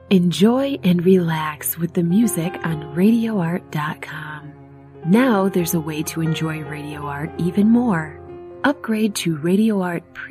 Enjoy and relax with the music on RadioArt.com. Now there's a way to enjoy Radio Art even more. Upgrade to Radio Art